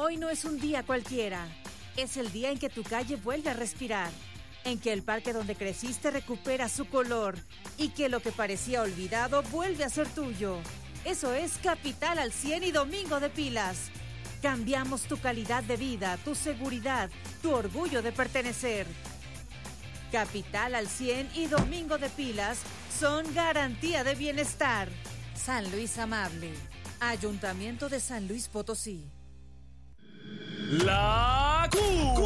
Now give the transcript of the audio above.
Hoy no es un día cualquiera. Es el día en que tu calle vuelve a respirar, en que el parque donde creciste recupera su color y que lo que parecía olvidado vuelve a ser tuyo. Eso es Capital al 100 y Domingo de Pilas. Cambiamos tu calidad de vida, tu seguridad, tu orgullo de pertenecer. Capital al 100 y Domingo de Pilas son garantía de bienestar. San Luis Amable. Ayuntamiento de San Luis Potosí. La Q